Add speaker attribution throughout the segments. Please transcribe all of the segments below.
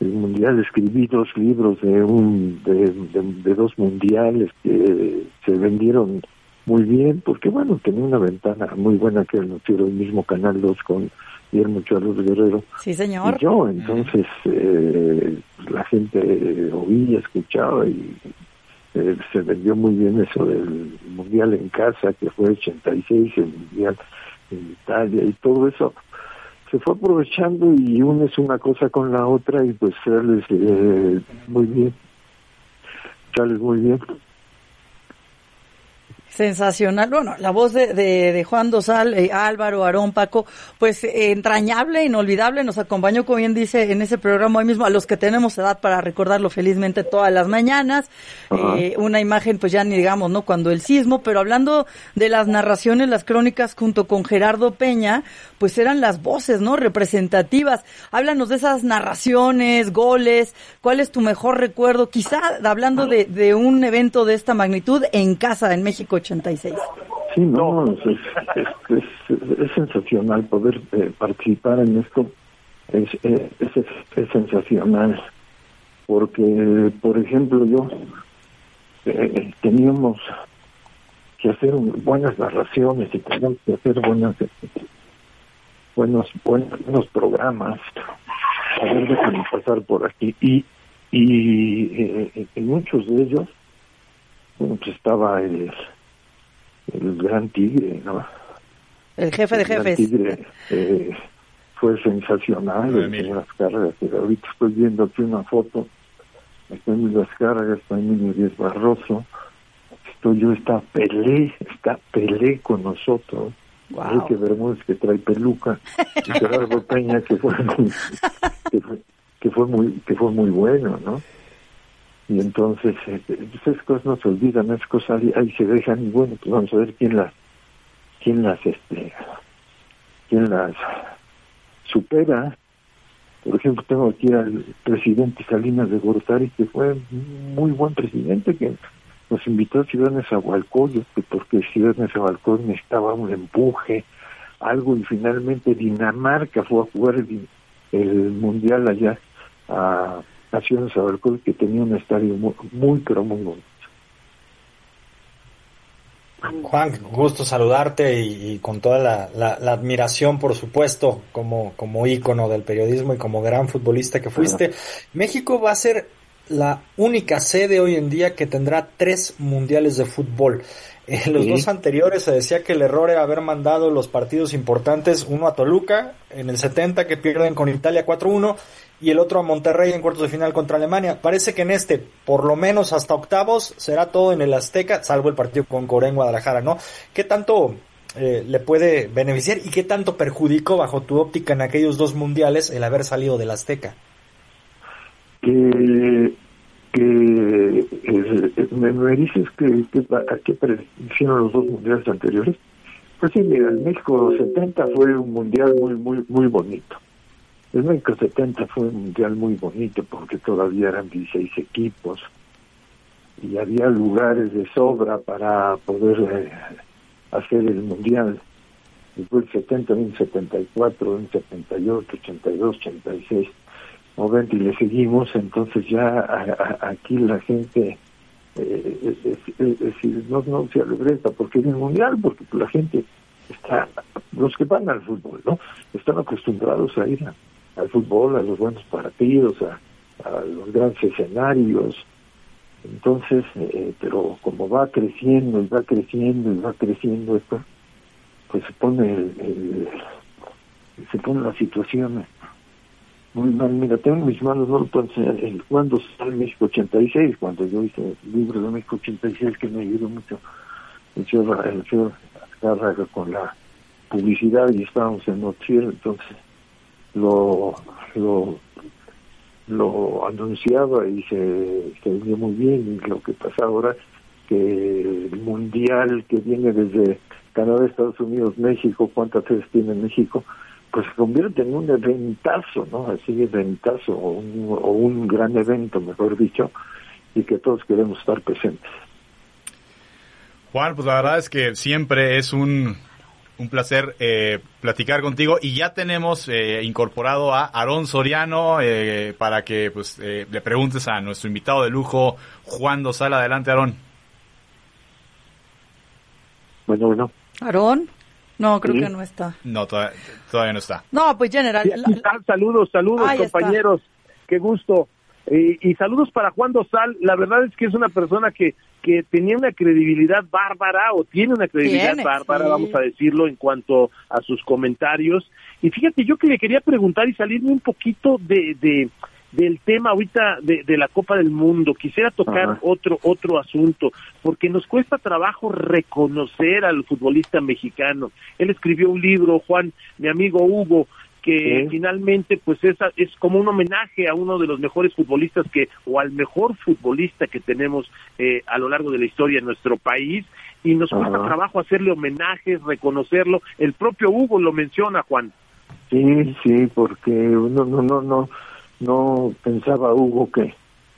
Speaker 1: mundial, escribí 2 libros de 2 mundiales que se vendieron muy bien, porque bueno, tenía una ventana muy buena que anunció el mismo Canal 2 con Guillermo Charlos Guerrero.
Speaker 2: Sí, señor.
Speaker 1: Y yo, entonces, la gente oía, escuchaba y se vendió muy bien eso del mundial en casa, que fue 86, el mundial en Italia y todo eso. Se fue aprovechando y unes una cosa con la otra y pues sales muy bien. Sales muy bien.
Speaker 2: Sensacional. Bueno, la voz de Juan Dosal, Álvaro, Aarón, Paco, pues entrañable, inolvidable, nos acompañó, como bien dice, en ese programa hoy mismo, a los que tenemos edad para recordarlo felizmente todas las mañanas. Una imagen, pues ya ni digamos, ¿no? Cuando el sismo, pero hablando de las narraciones, las crónicas junto con Gerardo Peña, pues eran las voces, ¿no? Representativas. Háblanos de esas narraciones, goles, ¿cuál es tu mejor recuerdo? Quizá hablando de un evento de esta magnitud en casa, en México 86.
Speaker 1: Sí, no, es sensacional poder participar en esto, es sensacional, porque, por ejemplo, yo teníamos que hacer buenas narraciones y teníamos que hacer buenos programas. A ver, déjame pasar por aquí. Y en muchos de ellos, bueno, pues estaba el Gran Tigre, ¿no?
Speaker 2: El jefe de jefes.
Speaker 1: El Tigre fue sensacional, el Emilio Azcárraga, que ahorita estoy viendo aquí una foto, está Emilio Azcárraga, está Emilio Díaz Barroso, está Pelé con nosotros, Enrique Bermúdez, que trae peluca, y Gerardo Peña, que fue muy bueno, ¿no? Y entonces esas cosas no se olvidan, esas cosas ahí se dejan, y bueno, pues vamos a ver quién las supera. Por ejemplo, tengo aquí al presidente Salinas de Gortari, que fue muy buen presidente, que nos invitó a Ciudad Nezahualcóyotl, porque Ciudad Nezahualcóyotl necesitaba un empuje, algo, y finalmente Dinamarca fue a jugar el mundial allá a Ciudad Nezahualcóyotl, que tenía un estadio muy pero muy bonito.
Speaker 3: Juan, gusto saludarte y con toda la admiración, por supuesto, como ícono del periodismo y como gran futbolista que fuiste. México va a ser la única sede hoy en día que tendrá 3 mundiales de fútbol. En los 2 anteriores se decía que el error era haber mandado los partidos importantes, uno a Toluca en el 70, que pierden con Italia 4-1, y el otro a Monterrey en cuartos de final contra Alemania. Parece que en este, por lo menos hasta octavos, será todo en el Azteca, salvo el partido con Corea en Guadalajara, ¿no? ¿Qué tanto le puede beneficiar y qué tanto perjudicó, bajo tu óptica, en aquellos 2 mundiales el haber salido del Azteca?
Speaker 1: Me dices a qué hicieron los 2 mundiales anteriores. Pues sí, mira, el México 70 fue un mundial muy bonito. El México 70 fue un mundial muy bonito porque todavía eran 16 equipos y había lugares de sobra para poder hacer el mundial. Después el 70, el 74, el 78, 82, 86, 90 y le seguimos. Entonces ya aquí la gente no se alegreta porque es el mundial, porque la gente los que van al fútbol, ¿no? Están acostumbrados a ir al fútbol, a los buenos partidos, a los grandes escenarios. Entonces, pero como va creciendo esto, pues se pone la situación muy mal. Mira, tengo en mis manos, no lo puedo enseñar, cuando sale México 86, cuando yo hice el libro de México 86, que me ayudó mucho el señor Azcárraga con la publicidad, y estábamos en Noticiero, entonces lo anunciaba y se vendió muy bien. Y lo que pasa ahora, que el mundial que viene desde Canadá, Estados Unidos, México, ¿cuántas veces tiene México? Pues se convierte en un eventazo, ¿no? Así, eventazo, o un gran evento, mejor dicho, y que todos queremos estar presentes.
Speaker 4: Juan, pues la verdad es que siempre es un Un placer platicar contigo, y ya tenemos incorporado a Aarón Soriano para que pues le preguntes a nuestro invitado de lujo, Juan Dosal. Adelante, Aarón.
Speaker 1: Bueno.
Speaker 2: ¿Aarón? No, creo
Speaker 1: ¿Sí?
Speaker 2: que no está.
Speaker 4: No, todavía no está.
Speaker 2: No, pues General.
Speaker 5: Sí, aquí está. Saludos,
Speaker 2: Ahí
Speaker 5: compañeros.
Speaker 2: está.
Speaker 5: Qué gusto. Y saludos para Juan Dosal. La verdad es que es una persona que tenía una credibilidad bárbara, o tiene una credibilidad bárbara,
Speaker 2: sí,
Speaker 5: vamos a decirlo, en cuanto a sus comentarios. Y fíjate, yo que le quería preguntar y salirme un poquito del tema ahorita de la Copa del Mundo. Quisiera tocar otro asunto, porque nos cuesta trabajo reconocer al futbolista mexicano. Él escribió un libro, Juan, mi amigo Hugo, que finalmente pues es como un homenaje a uno de los mejores futbolistas o al mejor futbolista que tenemos a lo largo de la historia en nuestro país, y nos cuesta trabajo hacerle homenajes, reconocerlo. El propio Hugo lo menciona, Juan.
Speaker 1: Sí, porque no pensaba Hugo que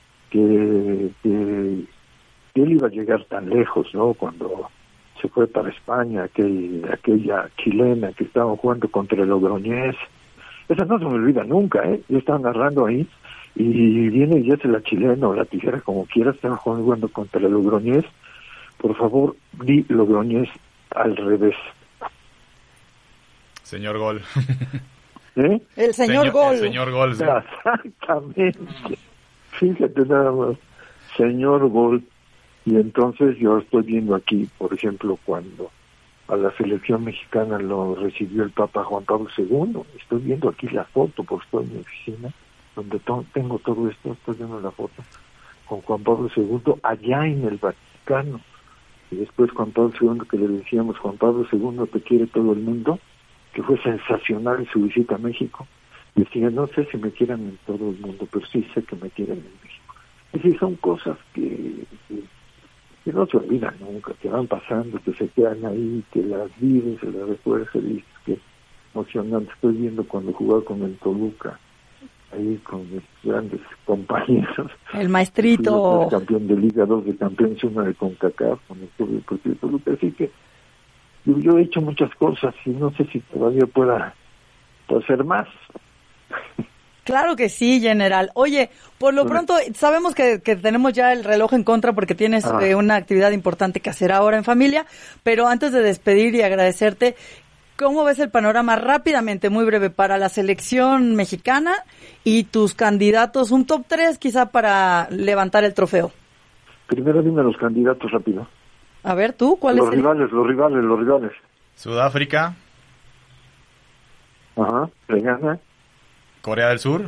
Speaker 1: él iba a llegar tan lejos, ¿no? Cuando se fue para España, aquella chilena que estaba jugando contra el Logroñés. Esa no se me olvida nunca, yo estaba narrando ahí, y viene y hace la chilena o la tijera, como quiera, estaba jugando contra el Logroñés. Por favor, di Logroñés al revés.
Speaker 4: Señor Gol.
Speaker 2: El señor Gol.
Speaker 4: El señor Gol. Sí.
Speaker 1: Exactamente. Fíjate nada más. Señor Gol. Y entonces yo estoy viendo aquí, por ejemplo, cuando a la selección mexicana lo recibió el Papa Juan Pablo II. Estoy viendo aquí la foto, porque estoy en mi oficina, donde tengo todo esto. Estoy viendo la foto con Juan Pablo II allá en el Vaticano. Y después Juan Pablo II, que le decíamos, Juan Pablo II, te quiere todo el mundo, que fue sensacional su visita a México. Decía, no sé si me quieran en todo el mundo, pero sí sé que me quieren en México. Es decir, son cosas que no se olvidan nunca, que van pasando, que se quedan ahí, que las vives, se las recuerdas, y dices, qué emocionante. Estoy viendo cuando jugaba con el Toluca, ahí con mis grandes compañeros.
Speaker 2: El maestrito.
Speaker 1: Campeón de Liga, 2 de campeones, 1 de CONCACAF, con el Club Deportivo Toluca. Así que yo he hecho muchas cosas y no sé si todavía pueda hacer más.
Speaker 2: Claro que sí, General. Oye, por lo pronto sabemos que tenemos ya el reloj en contra porque tienes una actividad importante que hacer ahora en familia, pero antes de despedir y agradecerte, ¿cómo ves el panorama rápidamente, muy breve, para la selección mexicana y tus candidatos, un top 3 quizá para levantar el trofeo?
Speaker 1: Primero dime los candidatos rápido.
Speaker 2: A ver, ¿tú? ¿Cuál
Speaker 1: los
Speaker 2: es
Speaker 1: rivales, los rivales.
Speaker 4: Sudáfrica.
Speaker 1: ¿Le gana?
Speaker 4: Corea del Sur.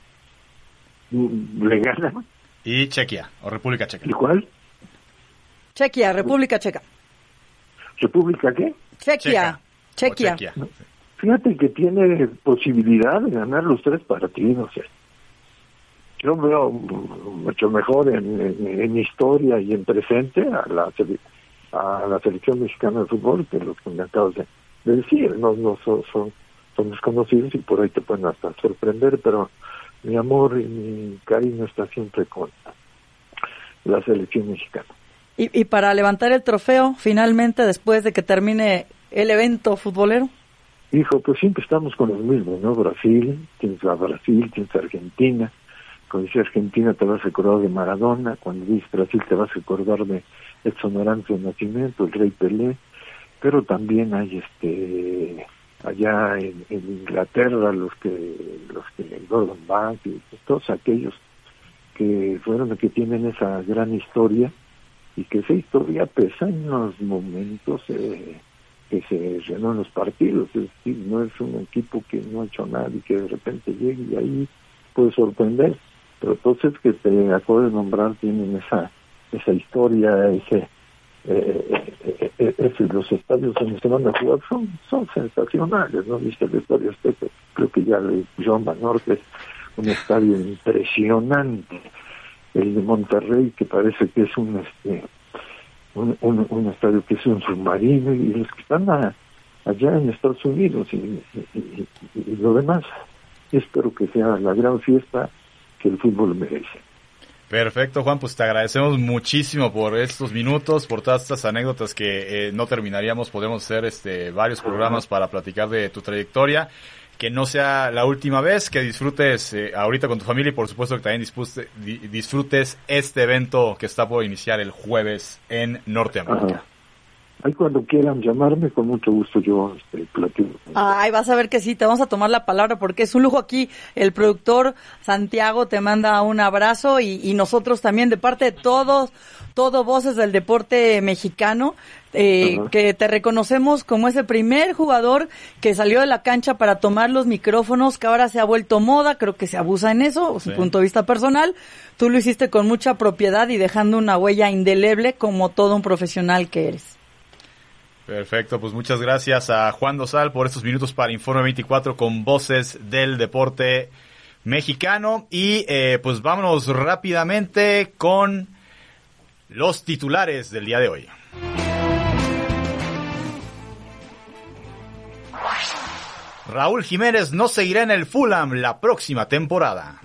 Speaker 1: ¿Le gana?
Speaker 4: Y Chequia, o República Checa.
Speaker 1: ¿Y cuál?
Speaker 2: Chequia, República Checa.
Speaker 1: ¿República qué?
Speaker 2: Chequia.
Speaker 1: Fíjate que tiene posibilidad de ganar los 3 partidos. Yo veo mucho mejor en historia y en presente a la selección mexicana de fútbol que los que me acabas de decir. No son desconocidos y por ahí te pueden hasta sorprender, pero mi amor y mi cariño está siempre con la selección mexicana.
Speaker 2: ¿Y para levantar el trofeo finalmente después de que termine el evento futbolero?
Speaker 1: Hijo, pues siempre estamos con los mismos, ¿no? Tienes a Brasil, tienes a Argentina. Cuando dices Argentina te vas a acordar de Maradona, cuando dices Brasil te vas a acordar de Edson Arantes de Nacimiento, el Rey Pelé, pero también hay allá en Inglaterra los que Gordon Banks y todos aquellos que fueron los que tienen esa gran historia, y que esa historia pesa en los momentos que se llenan los partidos. Es decir, no es un equipo que no ha hecho nada y que de repente llegue y ahí puede sorprender, pero entonces que te acabo de nombrar tienen esa historia, los estadios donde se van a jugar son sensacionales, ¿no? Viste el estadio Azteca, creo que ya el Joan Banorte es un estadio impresionante. El de Monterrey, que parece que es un estadio que es un submarino, y los que están allá en Estados Unidos y lo demás. Espero que sea la gran fiesta que el fútbol merece.
Speaker 4: Perfecto, Juan, pues te agradecemos muchísimo por estos minutos, por todas estas anécdotas que no terminaríamos. Podemos hacer varios programas para platicar de tu trayectoria. Que no sea la última vez, que disfrutes ahorita con tu familia y por supuesto que también disfrutes este evento que está por iniciar el jueves en Norteamérica.
Speaker 1: Ahí cuando quieran llamarme, con mucho gusto yo platico.
Speaker 2: Ay, vas a ver que sí, te vamos a tomar la palabra porque es un lujo aquí. El productor Santiago te manda un abrazo y nosotros también de parte de todo Voces del Deporte Mexicano, que te reconocemos como ese primer jugador que salió de la cancha para tomar los micrófonos, que ahora se ha vuelto moda, creo que se abusa en eso, su punto de vista personal. Tú lo hiciste con mucha propiedad y dejando una huella indeleble como todo un profesional que eres.
Speaker 4: Perfecto, pues muchas gracias a Juan Dosal por estos minutos para Informe 24 con Voces del Deporte Mexicano. Y pues vámonos rápidamente con los titulares del día de hoy. Raúl Jiménez no seguirá en el Fulham la próxima temporada.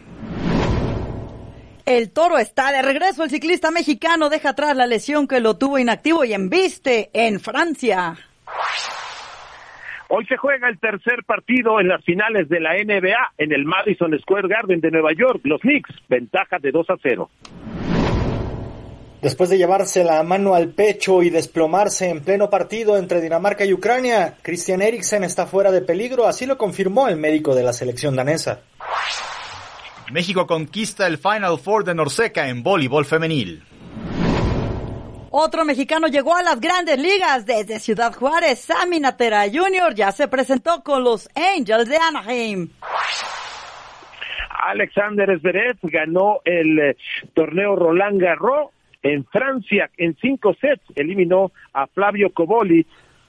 Speaker 2: El Toro está de regreso. El ciclista mexicano deja atrás la lesión que lo tuvo inactivo y embiste en Francia.
Speaker 5: Hoy se juega el tercer partido en las finales de la NBA en el Madison Square Garden de Nueva York. Los Knicks, ventaja de 2-0.
Speaker 3: Después de llevarse la mano al pecho y desplomarse en pleno partido entre Dinamarca y Ucrania, Christian Eriksen está fuera de peligro, así lo confirmó el médico de la selección danesa.
Speaker 4: México conquista el Final Four de Norseca en voleibol femenil.
Speaker 2: Otro mexicano llegó a las grandes ligas desde Ciudad Juárez. Sammy Natera Jr. ya se presentó con los Angels de Anaheim.
Speaker 5: Alexander Zverev ganó el torneo Roland Garros en Francia en 5 sets. Eliminó a Flavio Cobolli.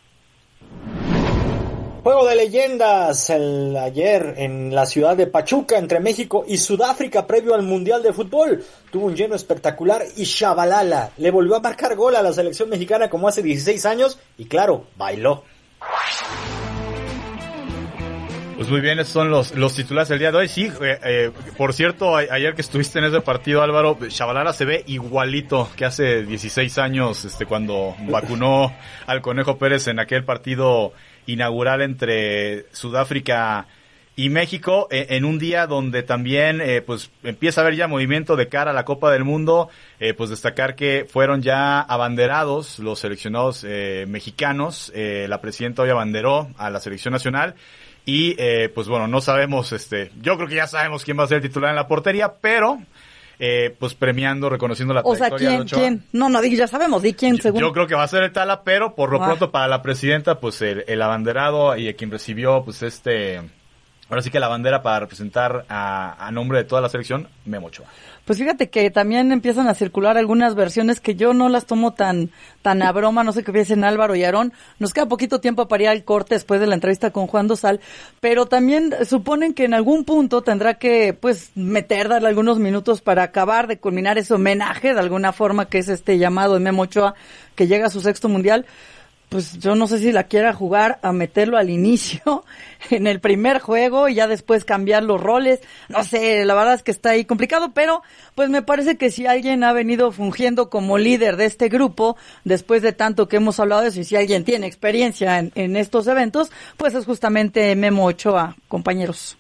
Speaker 3: Juego de leyendas ayer en la ciudad de Pachuca entre México y Sudáfrica previo al Mundial de Fútbol. Tuvo un lleno espectacular y Shabalala le volvió a marcar gol a la selección mexicana como hace 16 años y claro, bailó.
Speaker 4: Pues muy bien, esos son los titulares del día de hoy. Sí, por cierto, ayer que estuviste en ese partido, Álvaro, Shabalala se ve igualito que hace 16 años, cuando vacunó al Conejo Pérez en aquel partido inaugural entre Sudáfrica y México, en un día donde también pues empieza a haber ya movimiento de cara a la Copa del Mundo. Pues destacar que fueron ya abanderados los seleccionados mexicanos. La presidenta hoy abanderó a la selección nacional. Y pues bueno, no sabemos, yo creo que ya sabemos quién va a ser el titular en la portería, pero pues premiando, reconociendo la trayectoria de Ochoa.
Speaker 2: ¿quién? No, ya sabemos, di quién según.
Speaker 4: Yo creo que va a ser el Tala, pero por lo pronto para la presidenta, pues el abanderado y quien recibió, pues ahora sí que la bandera para representar a nombre de toda la selección, Memo Ochoa.
Speaker 2: Pues fíjate que también empiezan a circular algunas versiones que yo no las tomo tan a broma, no sé qué piensen Álvaro y Aarón. Nos queda poquito tiempo para ir al corte después de la entrevista con Juan Dosal, pero también suponen que en algún punto tendrá que, pues, darle algunos minutos para acabar de culminar ese homenaje de alguna forma que es llamado de Memo Ochoa, que llega a su 6º mundial. Pues yo no sé si la quiera jugar a meterlo al inicio en el primer juego y ya después cambiar los roles. No sé, la verdad es que está ahí complicado, pero pues me parece que si alguien ha venido fungiendo como líder de este grupo, después de tanto que hemos hablado de eso, y si alguien tiene experiencia en estos eventos, pues es justamente Memo Ochoa, compañeros.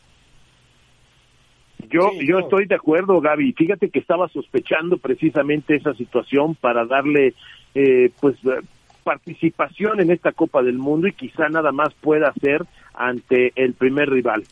Speaker 5: Yo estoy de acuerdo, Gaby. Fíjate que estaba sospechando precisamente esa situación para darle, participación en esta Copa del Mundo y quizá nada más pueda hacer ante el primer rival.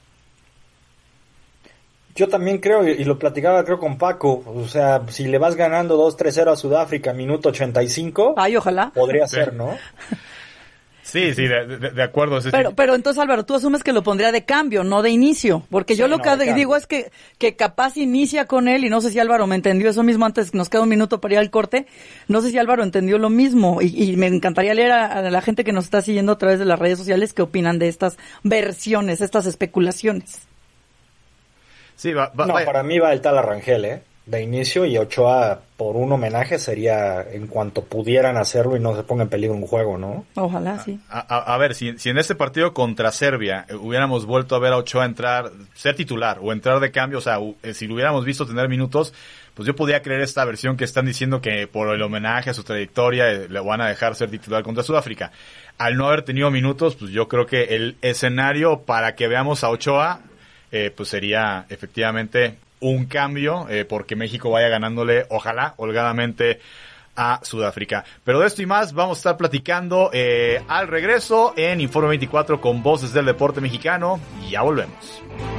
Speaker 3: Yo también creo, y lo platicaba creo con Paco, o sea, si le vas ganando 2-3-0 a Sudáfrica, minuto 85,
Speaker 2: ay, ojalá.
Speaker 3: Podría ser, ¿no?
Speaker 4: Sí, de acuerdo.
Speaker 2: Pero entonces, Álvaro, tú asumes que lo pondría de cambio, no de inicio, porque yo digo es que capaz inicia con él, y no sé si Álvaro me entendió eso mismo antes, nos queda un minuto para ir al corte, no sé si Álvaro entendió lo mismo, y me encantaría leer a la gente que nos está siguiendo a través de las redes sociales qué opinan de estas versiones, estas especulaciones.
Speaker 4: Sí,
Speaker 3: para mí va el Tala Rangel, de inicio, y Ochoa por un homenaje sería en cuanto pudieran hacerlo y no se ponga en peligro un juego, ¿no?
Speaker 2: Ojalá, sí.
Speaker 4: A ver, si en este partido contra Serbia hubiéramos vuelto a ver a Ochoa entrar, ser titular o entrar de cambio, o sea, si lo hubiéramos visto tener minutos, pues yo podía creer esta versión que están diciendo que por el homenaje a su trayectoria le van a dejar ser titular contra Sudáfrica. Al no haber tenido minutos, pues yo creo que el escenario para que veamos a Ochoa, pues sería efectivamente un cambio, porque México vaya ganándole, ojalá, holgadamente a Sudáfrica. Pero de esto y más vamos a estar platicando al regreso en Informe 24 con Voces del Deporte Mexicano, y ya volvemos.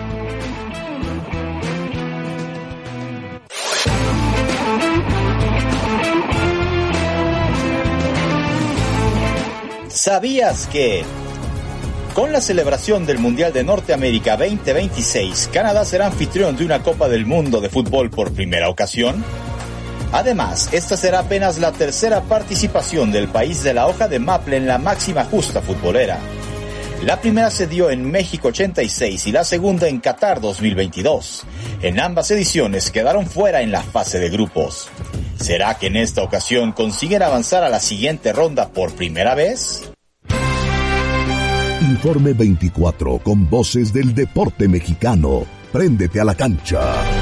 Speaker 6: ¿Sabías que con la celebración del Mundial de Norteamérica 2026, Canadá será anfitrión de una Copa del Mundo de fútbol por primera ocasión? Además, esta será apenas la tercera participación del país de la hoja de maple en la máxima justa futbolera. La primera se dio en México 86 y la segunda en Qatar 2022. En ambas ediciones quedaron fuera en la fase de grupos. ¿Será que en esta ocasión consiguen avanzar a la siguiente ronda por primera vez?
Speaker 7: Informe 24 con Voces del Deporte Mexicano. Préndete a la cancha.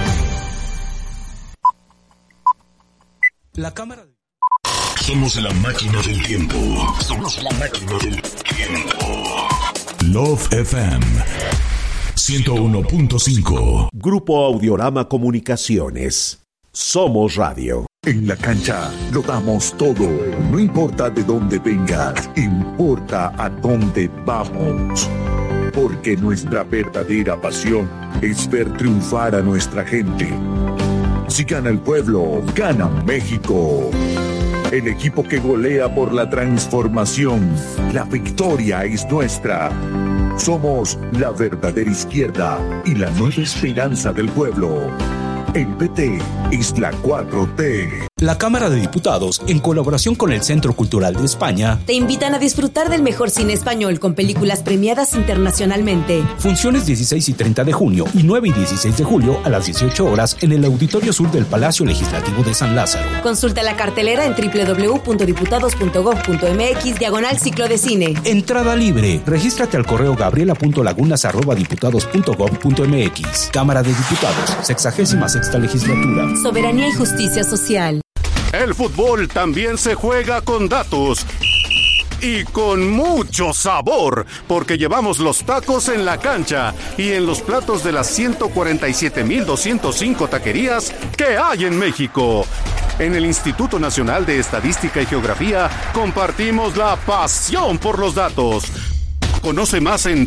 Speaker 8: La cámara.
Speaker 7: Somos la máquina del tiempo. Somos la máquina del tiempo. Love FM 101.5. Grupo Audiorama Comunicaciones. Somos radio. En la cancha lo damos todo. No importa de dónde vengas, importa a dónde vamos. Porque nuestra verdadera pasión es ver triunfar a nuestra gente. Si gana el pueblo, gana México. El equipo que golea por la transformación. La victoria es nuestra. Somos la verdadera izquierda y la nueva esperanza del pueblo. El PT es la 4T.
Speaker 8: La Cámara de Diputados, en colaboración con el Centro Cultural de España,
Speaker 9: te invitan a disfrutar del mejor cine español con películas premiadas internacionalmente.
Speaker 8: Funciones 16 y 30 de junio y 9 y 16 de julio a las 18 horas en el Auditorio Sur del Palacio Legislativo de San Lázaro.
Speaker 9: Consulta la cartelera en www.diputados.gov.mx/ciclo de cine.
Speaker 8: Entrada libre. Regístrate al correo gabriela.lagunas@diputados.gov.mx. Cámara de Diputados, 66ª Legislatura.
Speaker 9: Soberanía y justicia social.
Speaker 10: El fútbol también se juega con datos y con mucho sabor, porque llevamos los tacos en la cancha y en los platos de las 147,205 taquerías que hay en México. En el Instituto Nacional de Estadística y Geografía compartimos la pasión por los datos. Conoce más en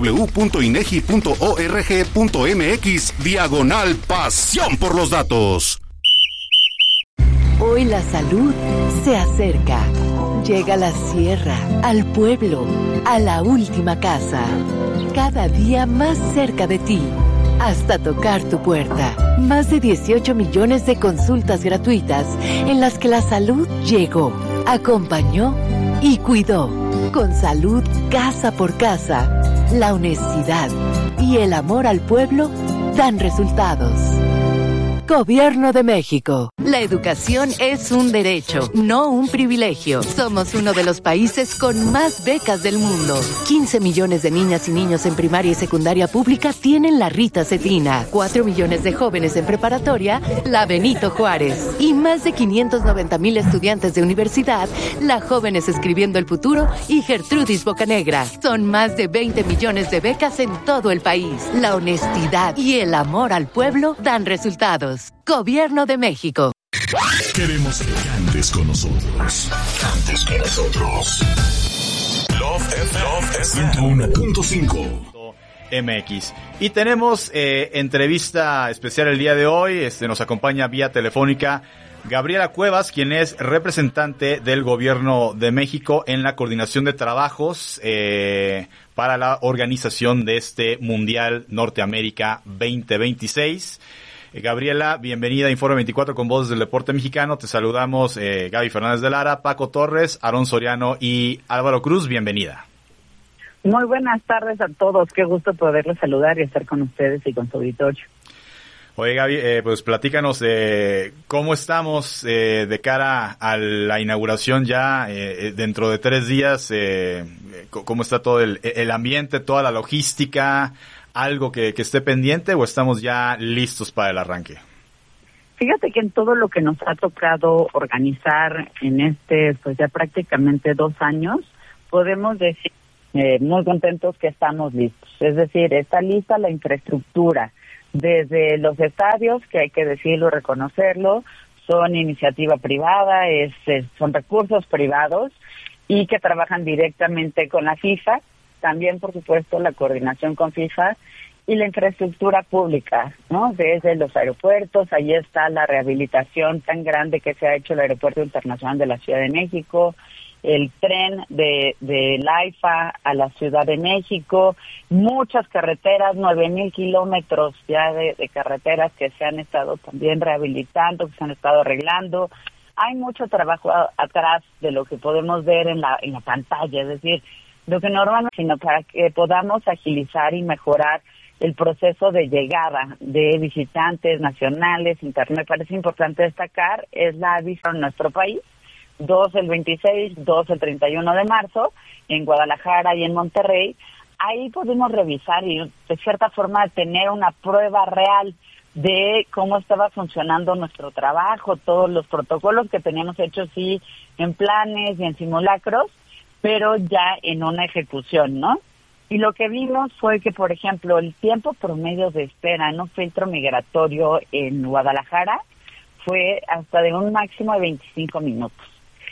Speaker 10: www.inegi.org.mx/pasión por los datos.
Speaker 11: Hoy la salud se acerca. Llega a la sierra, al pueblo, a la última casa. Cada día más cerca de ti, hasta tocar tu puerta. Más de 18 millones de consultas gratuitas en las que la salud llegó, acompañó y cuidó. Con salud casa por casa, la honestidad y el amor al pueblo dan resultados. Gobierno de México. La educación es un derecho, no un privilegio. Somos uno de los países con más becas del mundo. 15 millones de niñas y niños en primaria y secundaria pública tienen la Rita Cetina. 4 millones de jóvenes en preparatoria, la Benito Juárez. Y más de 590,000 estudiantes de universidad, la Jóvenes Escribiendo el Futuro y Gertrudis Bocanegra. Son más de 20 millones de becas en todo el país. La honestidad y el amor al pueblo dan resultados. Gobierno de México.
Speaker 7: Queremos que cantes con nosotros. Cantes con nosotros. Love FM 101.5
Speaker 4: MX. Y tenemos entrevista especial el día de hoy. Nos acompaña vía telefónica Gabriela Cuevas, quien es representante del Gobierno de México en la coordinación de trabajos para la organización de este Mundial Norteamérica 2026. Gabriela, bienvenida a Informe 24 con Voces del Deporte Mexicano. Te saludamos Gaby Fernández de Lara, Paco Torres, Aarón Soriano y Álvaro Cruz. Bienvenida.
Speaker 12: Muy buenas tardes a todos. Qué gusto poderlos saludar y estar con ustedes y con su auditorio.
Speaker 4: Oye, Gaby, pues platícanos cómo estamos de cara a la inauguración ya dentro de 3 días, cómo está todo el ambiente, toda la logística, algo que esté pendiente o estamos ya listos para el arranque.
Speaker 12: Fíjate que en todo lo que nos ha tocado organizar en pues ya prácticamente 2 años, podemos decir muy contentos que estamos listos. Es decir, está lista la infraestructura, desde los estadios, que hay que decirlo, reconocerlo, son iniciativa privada, son recursos privados y que trabajan directamente con la FIFA, también por supuesto la coordinación con FIFA, y la infraestructura pública, ¿no? Desde los aeropuertos, ahí está la rehabilitación tan grande que se ha hecho el Aeropuerto Internacional de la Ciudad de México, el tren de la AIFA a la Ciudad de México, muchas carreteras, 9,000 kilómetros ya de carreteras que se han estado también rehabilitando, que se han estado arreglando. Hay mucho trabajo atrás de lo que podemos ver en la pantalla, es decir, lo que normalmente, sino para que podamos agilizar y mejorar el proceso de llegada de visitantes nacionales, internos. Me parece importante destacar, es la visita en nuestro país, 2 el 26, 2 el 31 de marzo, en Guadalajara y en Monterrey. Ahí podemos revisar y de cierta forma tener una prueba real de cómo estaba funcionando nuestro trabajo, todos los protocolos que teníamos hechos sí en planes y en simulacros, pero ya en una ejecución, ¿no? Y lo que vimos fue que, por ejemplo, el tiempo promedio de espera en un filtro migratorio en Guadalajara fue hasta de un máximo de 25 minutos.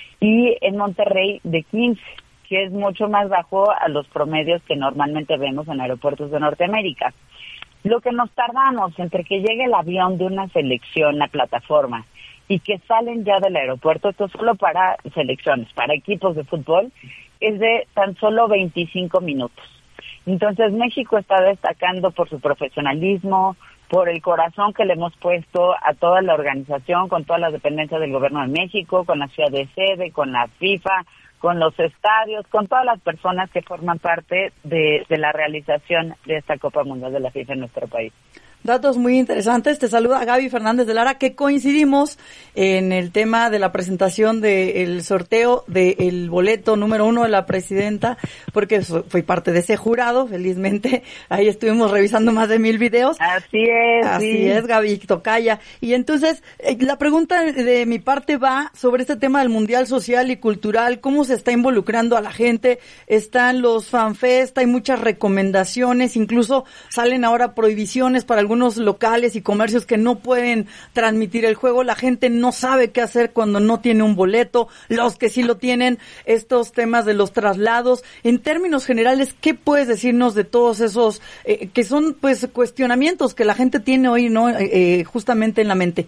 Speaker 12: Y en Monterrey de 15, que es mucho más bajo a los promedios que normalmente vemos en aeropuertos de Norteamérica. Lo que nos tardamos entre que llegue el avión de una selección a plataforma y que salen ya del aeropuerto, esto solo para selecciones, para equipos de fútbol, es de tan solo 25 minutos. Entonces México está destacando por su profesionalismo, por el corazón que le hemos puesto a toda la organización, con todas las dependencias del Gobierno de México, con la ciudad de sede, con la FIFA, con los estadios, con todas las personas que forman parte de la realización de esta Copa Mundial de la FIFA en nuestro país.
Speaker 2: Datos muy interesantes. Te saluda Gaby Fernández de Lara, que coincidimos en el tema de la presentación del sorteo del boleto número 1 de la presidenta, porque fui parte de ese jurado, felizmente. Ahí estuvimos revisando más de 1,000 videos.
Speaker 12: Así es.
Speaker 2: Así
Speaker 12: sí.
Speaker 2: es, Gaby Tocaya. Y entonces, la pregunta de mi parte va sobre este tema del Mundial Social y Cultural, cómo se está involucrando a la gente. Están los fanfest, hay muchas recomendaciones, incluso salen ahora prohibiciones para algunos locales y comercios que no pueden transmitir el juego. La gente no sabe qué hacer cuando no tiene un boleto. Los que sí lo tienen, estos temas de los traslados. En términos generales, ¿qué puedes decirnos de todos esos que son pues cuestionamientos que la gente tiene hoy, no justamente en la mente?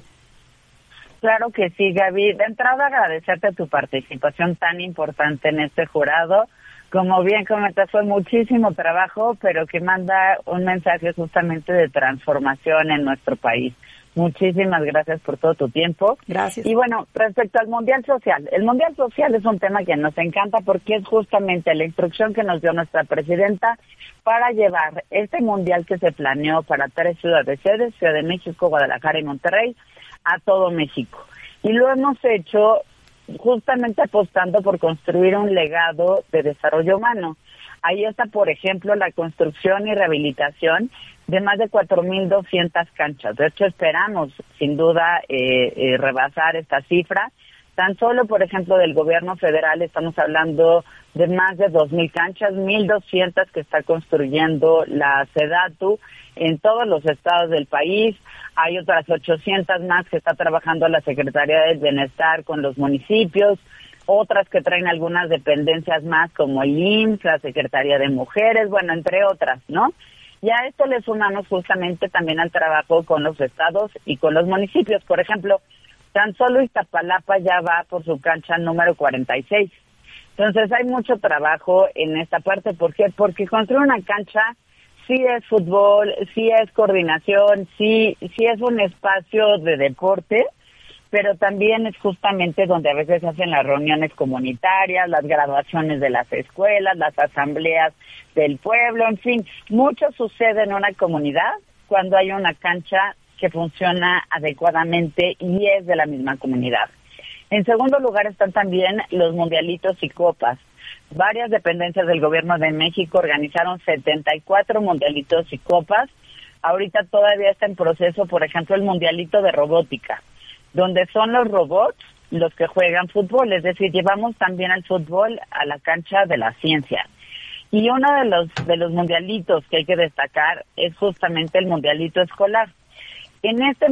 Speaker 12: Claro que sí, Gaby. De entrada, agradecerte tu participación tan importante en este jurado. Como bien comentas, fue muchísimo trabajo, pero que manda un mensaje justamente de transformación en nuestro país. Muchísimas gracias por todo tu tiempo.
Speaker 2: Gracias.
Speaker 12: Y bueno, respecto al Mundial Social. El Mundial Social es un tema que nos encanta porque es justamente la instrucción que nos dio nuestra presidenta para llevar este Mundial que se planeó para 3 ciudades sedes, Ciudad de México, Guadalajara y Monterrey, a todo México. Y lo hemos hecho justamente apostando por construir un legado de desarrollo humano. Ahí está, por ejemplo, la construcción y rehabilitación de más de 4,200 canchas. De hecho, esperamos, sin duda, rebasar esta cifra. Tan solo, por ejemplo, del gobierno federal estamos hablando de más de 2,000 canchas, 1,200 que está construyendo la SEDATU en todos los estados del país. Hay otras 800 más que está trabajando la Secretaría del Bienestar con los municipios, otras que traen algunas dependencias más como el IMSS, la Secretaría de Mujeres, bueno, entre otras, ¿no? Y a esto le sumamos justamente también al trabajo con los estados y con los municipios. Por ejemplo, tan solo Iztapalapa ya va por su cancha número 46. Entonces hay mucho trabajo en esta parte. ¿Por qué? Porque construir una cancha sí es fútbol, sí es coordinación, sí es un espacio de deporte, pero también es justamente donde a veces se hacen las reuniones comunitarias, las graduaciones de las escuelas, las asambleas del pueblo, en fin, mucho sucede en una comunidad cuando hay una cancha que funciona adecuadamente y es de la misma comunidad. En segundo lugar están también los mundialitos y copas. Varias dependencias del gobierno de México organizaron 74 mundialitos y copas. Ahorita todavía está en proceso, por ejemplo, el mundialito de robótica, donde son los robots los que juegan fútbol, es decir, llevamos también al fútbol a la cancha de la ciencia. Y uno de los mundialitos que hay que destacar es justamente el mundialito escolar. En este